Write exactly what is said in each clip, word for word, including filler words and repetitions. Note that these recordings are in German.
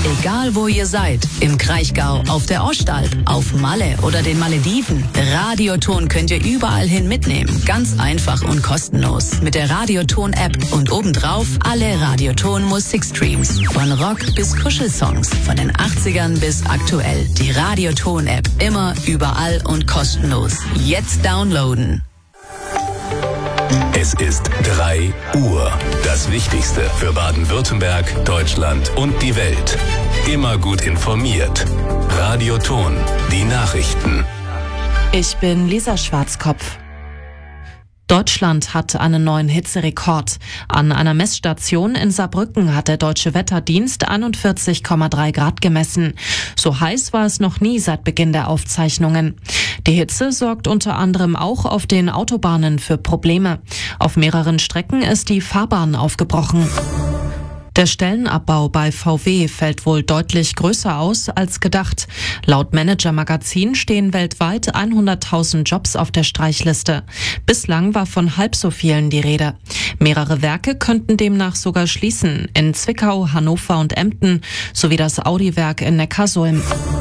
Egal wo ihr seid, im Kraichgau, auf der Ostalb, auf Malle oder den Malediven, Radioton könnt ihr überall hin mitnehmen. Ganz einfach und kostenlos. Mit der Radioton-App und obendrauf alle Radioton-Musikstreams. Von Rock bis Kuschelsongs, von den achtzigern bis aktuell. Die Radioton-App, immer, überall und kostenlos. Jetzt downloaden. Es ist drei Uhr. Das Wichtigste für Baden-Württemberg, Deutschland und die Welt. Immer gut informiert. Radioton, die Nachrichten. Ich bin Lisa Schwarzkopf. Deutschland hat einen neuen Hitzerekord. An einer Messstation in Saarbrücken hat der Deutsche Wetterdienst einundvierzig Komma drei Grad gemessen. So heiß war es noch nie seit Beginn der Aufzeichnungen. Die Hitze sorgt unter anderem auch auf den Autobahnen für Probleme. Auf mehreren Strecken ist die Fahrbahn aufgebrochen. Der Stellenabbau bei V W fällt wohl deutlich größer aus als gedacht. Laut Manager Magazin stehen weltweit hunderttausend Jobs auf der Streichliste. Bislang war von halb so vielen die Rede. Mehrere Werke könnten demnach sogar schließen, in Zwickau, Hannover und Emden, sowie das Audi-Werk in Neckarsulm.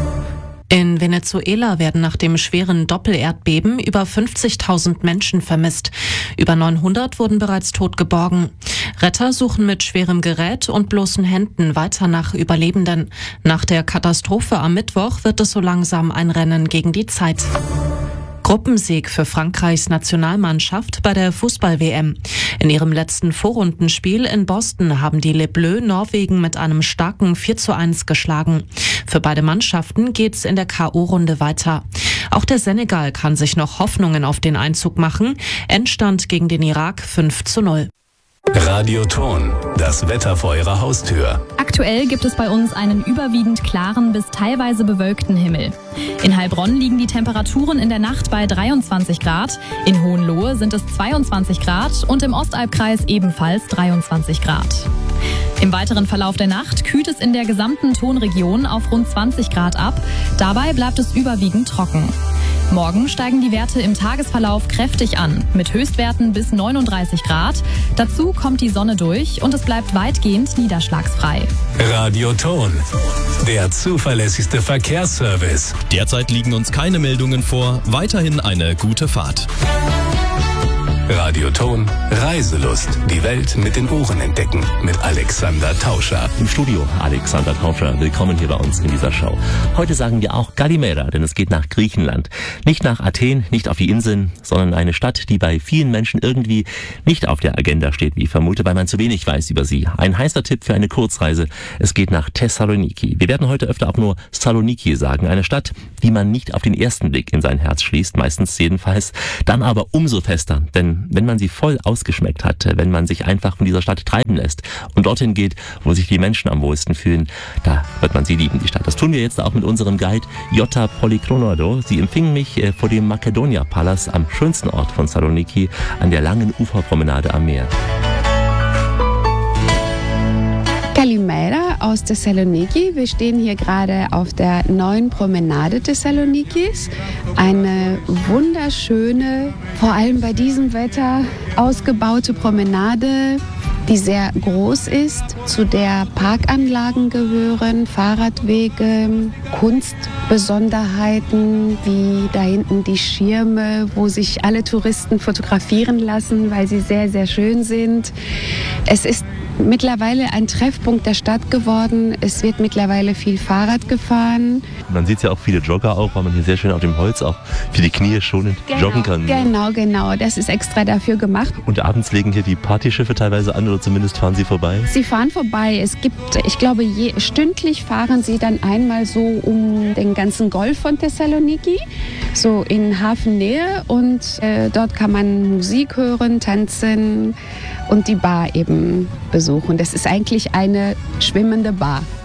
In Venezuela werden nach dem schweren Doppelerdbeben über fünfzigtausend Menschen vermisst. Über neunhundert wurden bereits tot geborgen. Retter suchen mit schwerem Gerät und bloßen Händen weiter nach Überlebenden. Nach der Katastrophe am Mittwoch wird es so langsam ein Rennen gegen die Zeit. Gruppensieg für Frankreichs Nationalmannschaft bei der Fußball-W M. In ihrem letzten Vorrundenspiel in Boston haben die Les Bleus Norwegen mit einem starken vier zu eins geschlagen. Für beide Mannschaften geht's in der K O-Runde weiter. Auch der Senegal kann sich noch Hoffnungen auf den Einzug machen. Endstand gegen den Irak fünf zu null. Radioton, das Wetter vor Ihrer Haustür. Aktuell gibt es bei uns einen überwiegend klaren bis teilweise bewölkten Himmel. In Heilbronn liegen die Temperaturen in der Nacht bei dreiundzwanzig Grad, in Hohenlohe sind es zweiundzwanzig Grad und im Ostalbkreis ebenfalls dreiundzwanzig Grad. Im weiteren Verlauf der Nacht kühlt es in der gesamten Tonregion auf rund zwanzig Grad ab, dabei bleibt es überwiegend trocken. Morgen steigen die Werte im Tagesverlauf kräftig an, mit Höchstwerten bis neununddreißig Grad. Dazu kommt die Sonne durch und es bleibt weitgehend niederschlagsfrei. Radioton, der zuverlässigste Verkehrsservice. Derzeit liegen uns keine Meldungen vor. Weiterhin eine gute Fahrt. Radioton, Reiselust. Die Welt mit den Ohren entdecken. Mit Alexander Tauscher. Im Studio Alexander Tauscher. Willkommen hier bei uns in dieser Show. Heute sagen wir auch Kalimera, denn es geht nach Griechenland. Nicht nach Athen, nicht auf die Inseln, sondern eine Stadt, die bei vielen Menschen irgendwie nicht auf der Agenda steht, wie ich vermute, weil man zu wenig weiß über sie. Ein heißer Tipp für eine Kurzreise. Es geht nach Thessaloniki. Wir werden heute öfter auch nur Saloniki sagen. Eine Stadt, die man nicht auf den ersten Blick in sein Herz schließt, meistens jedenfalls. Dann aber umso fester, denn wenn man sie voll ausgeschmeckt hat, wenn man sich einfach von dieser Stadt treiben lässt und dorthin geht, wo sich die Menschen am wohlsten fühlen, da wird man sie lieben, die Stadt. Das tun wir jetzt auch mit unserem Guide Jota Polikronodo. Sie empfingen mich vor dem Makedonia Palace am schönsten Ort von Saloniki an der langen Uferpromenade am Meer. Kalimera aus Thessaloniki. Wir stehen hier gerade auf der neuen Promenade Thessalonikis. Eine wunderschöne, vor allem bei diesem Wetter, ausgebaute Promenade, die sehr groß ist, zu der Parkanlagen gehören, Fahrradwege, Kunstbesonderheiten, wie da hinten die Schirme, wo sich alle Touristen fotografieren lassen, weil sie sehr, sehr schön sind. Es ist mittlerweile ein Treffpunkt der Stadt geworden. Es wird mittlerweile viel Fahrrad gefahren. Man sieht ja auch viele Jogger auch, weil man hier sehr schön auf dem Holz auch für die Knie schonend genau, joggen kann. Genau, genau. Das ist extra dafür gemacht. Und abends legen hier die Partyschiffe teilweise an oder zumindest fahren sie vorbei? Sie fahren vorbei. Es gibt, ich glaube, je, stündlich fahren sie dann einmal so um den ganzen Golf von Thessaloniki, so in Hafennähe. Und äh, dort kann man Musik hören, tanzen und die Bar eben besuchen. Das ist eigentlich eine schwimmende Bar.